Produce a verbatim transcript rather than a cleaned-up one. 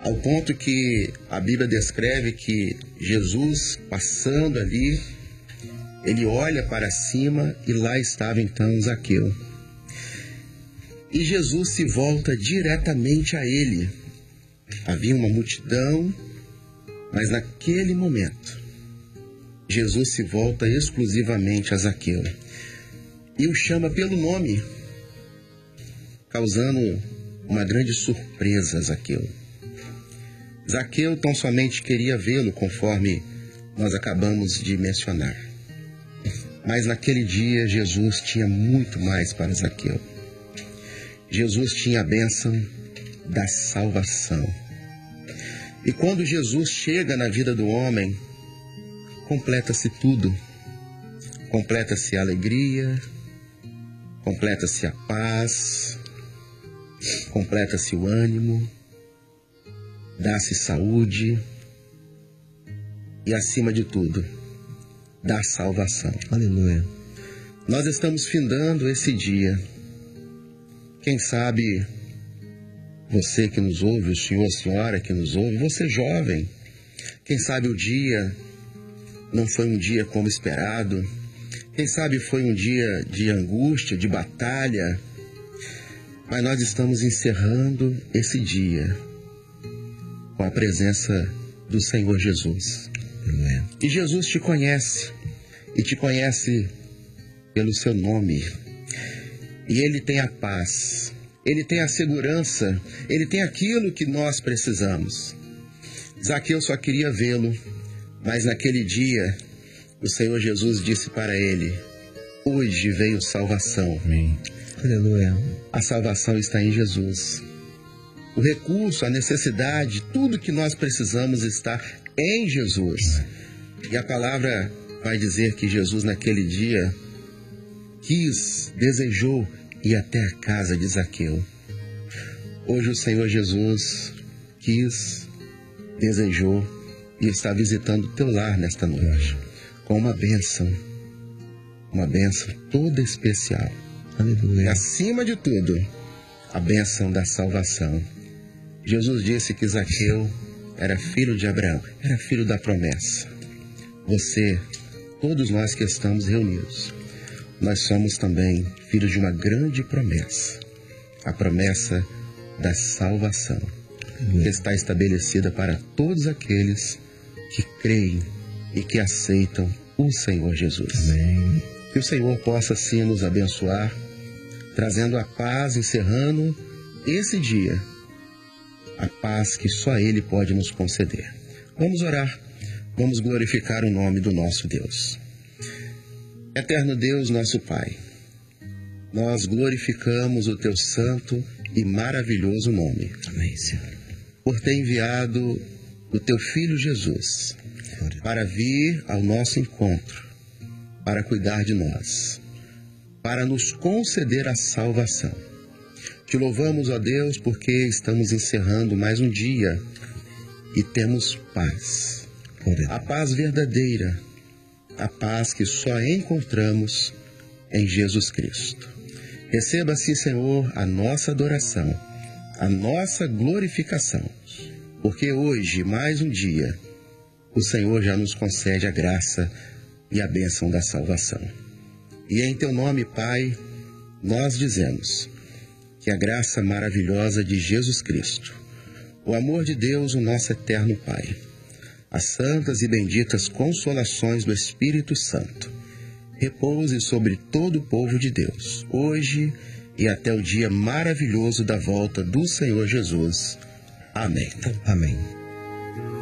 ao ponto que a Bíblia descreve que Jesus, passando ali, ele olha para cima e lá estava então Zaqueu. E Jesus se volta diretamente a ele. Havia uma multidão, mas naquele momento, Jesus se volta exclusivamente a Zaqueu e o chama pelo nome, causando uma grande surpresa a Zaqueu. Zaqueu tão somente queria vê-lo, conforme nós acabamos de mencionar. Mas naquele dia, Jesus tinha muito mais para Zaqueu. Jesus tinha a bênção da salvação. E quando Jesus chega na vida do homem, completa-se tudo. Completa-se a alegria, completa-se a paz, completa-se o ânimo, dá-se saúde e, acima de tudo, dá salvação. Aleluia. Nós estamos findando esse dia. Quem sabe você que nos ouve, o senhor, a senhora que nos ouve, você jovem, quem sabe o dia não foi um dia como esperado, quem sabe foi um dia de angústia, de batalha, mas nós estamos encerrando esse dia com a presença do Senhor Jesus. Amém. E Jesus te conhece, e te conhece pelo seu nome. E Ele tem a paz, Ele tem a segurança, Ele tem aquilo que nós precisamos. Zaqueu só queria vê-lo, mas naquele dia o Senhor Jesus disse para ele: hoje veio salvação. Amém. Aleluia. A salvação está em Jesus. O recurso, a necessidade, tudo que nós precisamos está em Jesus. E a palavra vai dizer que Jesus naquele dia quis, desejou ir até a casa de Zaqueu. Hoje o Senhor Jesus quis, desejou e está visitando o teu lar nesta noite com uma bênção, uma bênção toda especial. Aleluia. E acima de tudo, a bênção da salvação. Jesus disse que Zaqueu era filho de Abraão, era filho da promessa. Você, todos nós que estamos reunidos, nós somos também filhos de uma grande promessa, a promessa da salvação, que está estabelecida para todos aqueles que creem e que aceitam o Senhor Jesus. Amém. Que o Senhor possa assim nos abençoar, trazendo a paz, encerrando esse dia, a paz que só Ele pode nos conceder. Vamos orar, vamos glorificar o nome do nosso Deus. Eterno Deus, nosso Pai, nós glorificamos o Teu santo e maravilhoso nome. Amém, Senhor. Por ter enviado o Teu Filho Jesus para vir ao nosso encontro, para cuidar de nós, para nos conceder a salvação. Te louvamos, ó Deus, porque estamos encerrando mais um dia e temos paz. A paz verdadeira, a paz que só encontramos em Jesus Cristo. Receba assim, Senhor, a nossa adoração, a nossa glorificação, porque hoje, mais um dia, o Senhor já nos concede a graça e a bênção da salvação. E em Teu nome, Pai, nós dizemos que a graça maravilhosa de Jesus Cristo, o amor de Deus, o nosso eterno Pai, as santas e benditas consolações do Espírito Santo, repouse sobre todo o povo de Deus, hoje e até o dia maravilhoso da volta do Senhor Jesus. Amém. Amém.